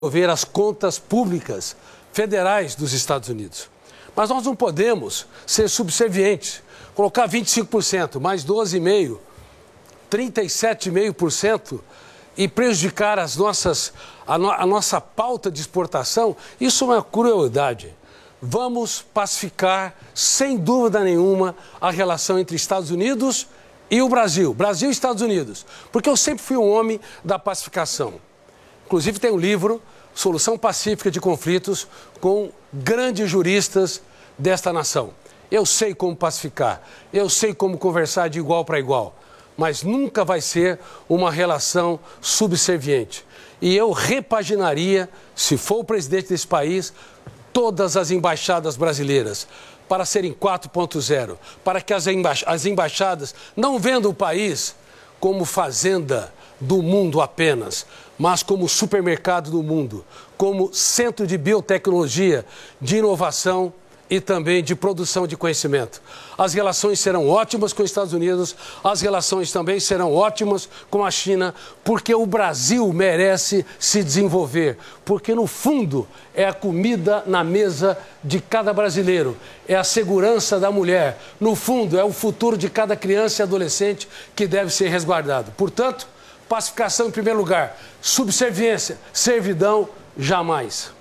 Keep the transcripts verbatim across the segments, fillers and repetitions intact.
ver as contas públicas federais dos Estados Unidos. Mas nós não podemos ser subservientes, colocar vinte e cinco por cento, mais doze vírgula cinco por cento, trinta e sete vírgula cinco por cento e prejudicar as nossas, a, no, a nossa pauta de exportação, isso é uma crueldade. Vamos pacificar, sem dúvida nenhuma, a relação entre Estados Unidos e o Brasil. Brasil e Estados Unidos. Porque eu sempre fui um homem da pacificação. Inclusive tem um livro, Solução Pacífica de Conflitos, com grandes juristas desta nação. Eu sei como pacificar, eu sei como conversar de igual para igual, mas nunca vai ser uma relação subserviente. E eu repaginaria, se for o presidente desse país, todas as embaixadas brasileiras para serem quatro ponto zero, para que as, emba as embaixadas não vendam o país como fazenda do mundo apenas, mas como supermercado do mundo, como centro de biotecnologia, de inovação e também de produção de conhecimento. As relações serão ótimas com os Estados Unidos, as relações também serão ótimas com a China, porque o Brasil merece se desenvolver, porque no fundo é a comida na mesa de cada brasileiro, é a segurança da mulher, no fundo é o futuro de cada criança e adolescente que deve ser resguardado. Portanto, pacificação em primeiro lugar, subserviência, servidão, jamais.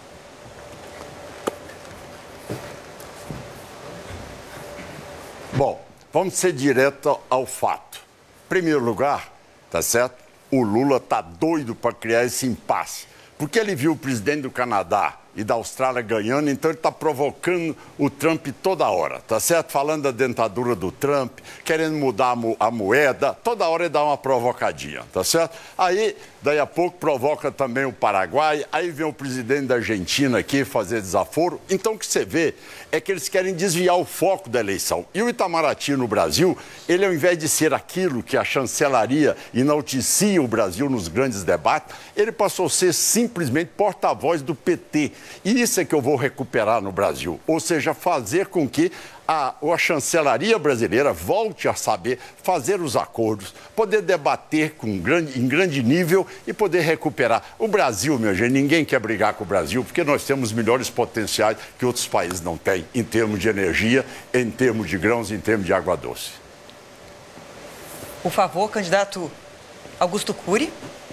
Bom, vamos ser direto ao fato. Em primeiro lugar, tá certo? O Lula tá doido para criar esse impasse. Porque ele viu o presidente do Canadá e da Austrália ganhando, então ele está provocando o Trump toda hora, tá certo? Falando da dentadura do Trump, querendo mudar a, mo a moeda, toda hora ele dá uma provocadinha, tá certo? Aí, daí a pouco, provoca também o Paraguai, aí vem o presidente da Argentina aqui fazer desaforo. Então, o que você vê é que eles querem desviar o foco da eleição. E o Itamaraty no Brasil, ele ao invés de ser aquilo que a chancelaria enaltecia o Brasil nos grandes debates, ele passou a ser simplesmente porta-voz do P T. E isso é que eu vou recuperar no Brasil, ou seja, fazer com que a, a chancelaria brasileira volte a saber fazer os acordos, poder debater com grande, em grande nível e poder recuperar. O Brasil, minha gente, ninguém quer brigar com o Brasil, porque nós temos melhores potenciais que outros países não têm, em termos de energia, em termos de grãos, em termos de água doce. Por favor, candidato Augusto Cury.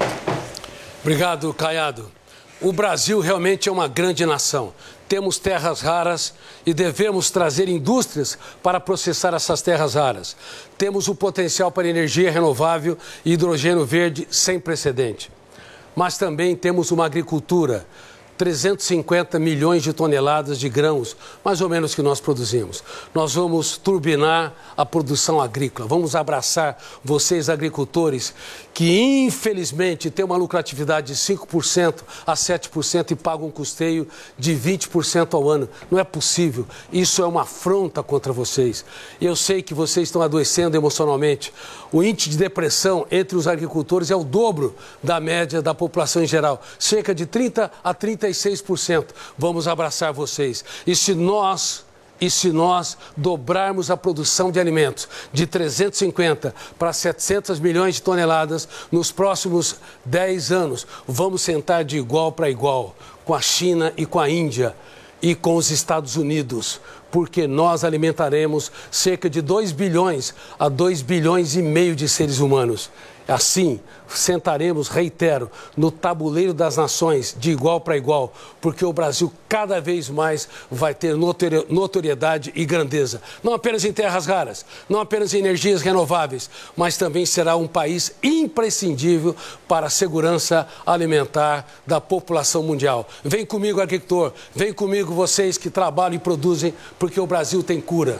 Obrigado, Caiado. O Brasil realmente é uma grande nação. Temos terras raras e devemos trazer indústrias para processar essas terras raras. Temos o potencial para energia renovável e hidrogênio verde sem precedente. Mas também temos uma agricultura, trezentos e cinquenta milhões de toneladas de grãos, mais ou menos que nós produzimos. Nós vamos turbinar a produção agrícola, vamos abraçar vocês agricultores que infelizmente têm uma lucratividade de cinco por cento a sete por cento e pagam um custeio de vinte por cento ao ano. Não é possível, isso é uma afronta contra vocês. Eu sei que vocês estão adoecendo emocionalmente. O índice de depressão entre os agricultores é o dobro da média da população em geral, cerca de trinta a trinta e seis por cento. Vamos abraçar vocês. E se nós, e se nós dobrarmos a produção de alimentos de trezentos e cinquenta para setecentos milhões de toneladas nos próximos dez anos, vamos sentar de igual para igual com a China e com a Índia e com os Estados Unidos, porque nós alimentaremos cerca de dois bilhões a dois bilhões e meio de seres humanos. Assim, sentaremos, reitero, no tabuleiro das nações de igual para igual, porque o Brasil cada vez mais vai ter notoriedade e grandeza. Não apenas em terras raras, não apenas em energias renováveis, mas também será um país imprescindível para a segurança alimentar da população mundial. Vem comigo, agricultor, vem comigo vocês que trabalham e produzem, porque o Brasil tem cura.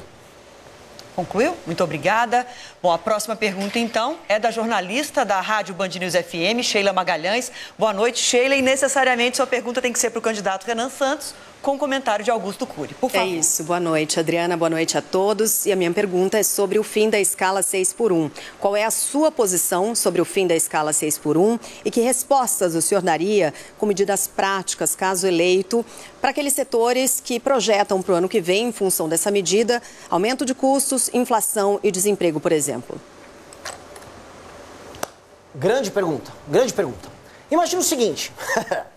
Concluiu? Muito obrigada. Bom, a próxima pergunta, então, é da jornalista da Rádio Band News F M, Sheila Magalhães. Boa noite, Sheila. E necessariamente sua pergunta tem que ser para o candidato Renan Santos, com comentário de Augusto Cury. Por favor. É isso. Boa noite, Adriana. Boa noite a todos. E a minha pergunta é sobre o fim da escala seis por um. Qual é a sua posição sobre o fim da escala seis por um e que respostas o senhor daria com medidas práticas, caso eleito, para aqueles setores que projetam para o ano que vem, em função dessa medida, aumento de custos, inflação e desemprego, por exemplo? Grande pergunta, grande pergunta. Imagina o seguinte,